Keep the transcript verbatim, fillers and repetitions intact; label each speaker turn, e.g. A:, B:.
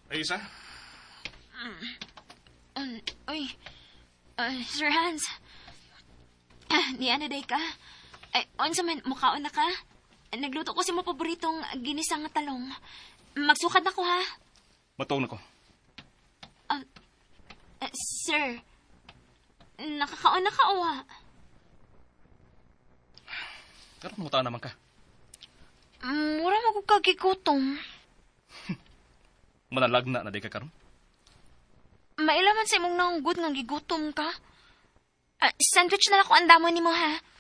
A: Ay, isa?
B: Um, uy, uh, Sir Hans. Ah, niya na day ka. Ay, unsa man, mukhaon na ka? Nagluto ko si mo paboritong ginisang nga talong. Magsukad na ko, ha?
A: Matuon ako.
B: Uh, uh, sir, nakakaon na ka, o ha?
A: Karon mo naman ka.
B: Mura magkagigutom.
A: Manalagna na di ka karon.
B: Mailaman sa imong nanggod nga gigutom ka. Uh, sandwich na lang ko andamon ni mo, ha?